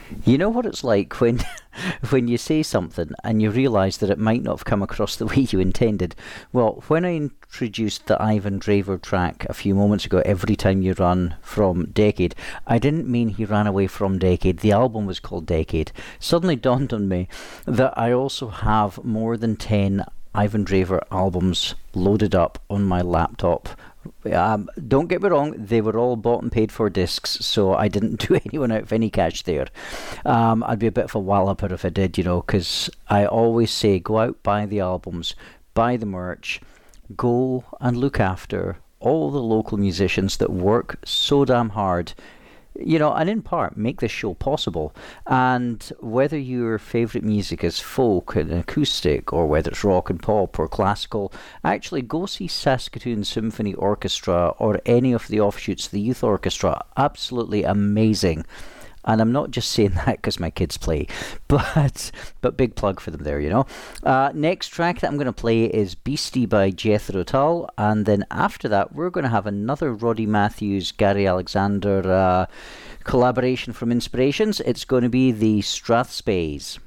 You know what it's like when when you say something and you realise that it might not have come across the way you intended. Well, when I introduced the Ivan Draver track a few moments ago, Every Time You Run from Decade, I didn't mean he ran away from Decade. The album was called Decade. Suddenly dawned on me that I also have more than 10 Ivan Draver albums loaded up on my laptop. Don't get me wrong, they were all bought and paid for discs, so I didn't do anyone out of any cash there. I'd be a bit of a walloper if I did, because I always say go out, buy the albums, buy the merch, go and look after all the local musicians that work so damn hard, and in part make this show possible. And whether your favourite music is folk and acoustic, or whether it's rock and pop or classical, actually go see Saskatoon Symphony Orchestra or any of the offshoots of the Youth Orchestra. Absolutely amazing. And I'm not just saying that because my kids play, but big plug for them there. Next track that I'm going to play is Beastie by Jethro Tull, and then after that we're going to have another Roddy Matthews, Gary Alexander collaboration from Inspirations. It's going to be the Strathspeys.